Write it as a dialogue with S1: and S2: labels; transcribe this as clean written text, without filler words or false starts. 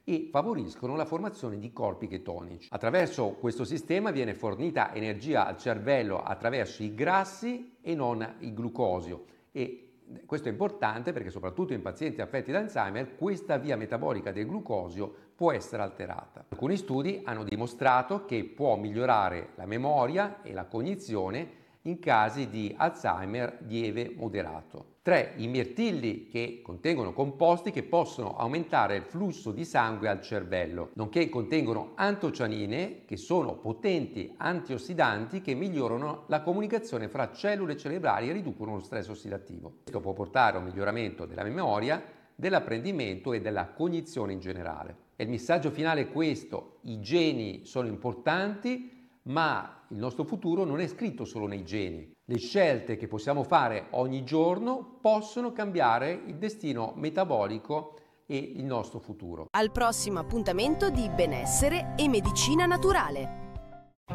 S1: e favoriscono la formazione di corpi chetonici. Attraverso questo sistema viene fornita energia al cervello attraverso i grassi e non il glucosio, e questo è importante perché soprattutto in pazienti affetti da Alzheimer questa via metabolica del glucosio può essere alterata. Alcuni studi hanno dimostrato che può migliorare la memoria e la cognizione in casi di Alzheimer lieve moderato. 3. I mirtilli, che contengono composti che possono aumentare il flusso di sangue al cervello, nonché contengono antocianine, che sono potenti antiossidanti che migliorano la comunicazione fra cellule cerebrali e riducono lo stress ossidativo. Questo può portare a un miglioramento della memoria, dell'apprendimento e della cognizione in generale. E il messaggio finale è questo: i geni sono importanti, ma il nostro futuro non è scritto solo nei geni. Le scelte che possiamo fare ogni giorno possono cambiare il destino metabolico e il nostro futuro.
S2: Al prossimo appuntamento di Benessere e Medicina Naturale.